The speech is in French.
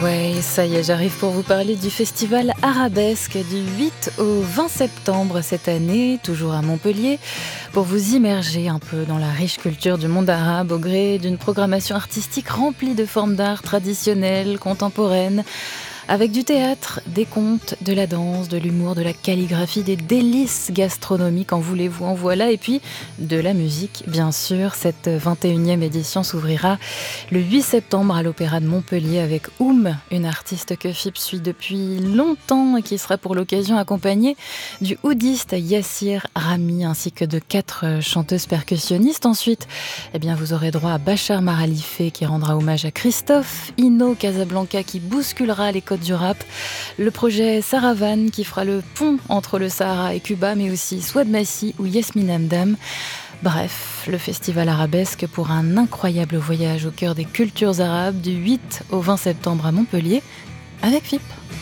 Ouais, ça y est, j'arrive pour vous parler du festival Arabesque du 8 au 20 septembre cette année, toujours à Montpellier, pour vous immerger un peu dans la riche culture du monde arabe au gré d'une programmation artistique remplie de formes d'art traditionnelles, contemporaines, avec du théâtre, des contes, de la danse, de l'humour, de la calligraphie, des délices gastronomiques, en voulez-vous, en voilà, et puis de la musique, bien sûr. Cette 21e édition s'ouvrira le 8 septembre à l'Opéra de Montpellier avec une artiste que FIP suit depuis longtemps et qui sera pour l'occasion accompagnée du oudiste Yassir Rami ainsi que de 4 chanteuses percussionnistes. Ensuite, vous aurez droit à Bachar Maralifé qui rendra hommage à Christophe, Ino Casablanca qui bousculera les côtes du rap, le projet Saravan qui fera le pont entre le Sahara et Cuba, mais aussi Swad Massi ou Yasmine Hamdam. Bref, le festival arabesque pour un incroyable voyage au cœur des cultures arabes du 8 au 20 septembre à Montpellier avec FIP.